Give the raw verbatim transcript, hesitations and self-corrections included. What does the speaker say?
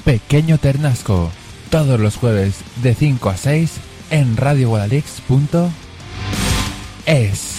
Pequeño Ternasco, todos los jueves de cinco a seis en radio guadalix punto es.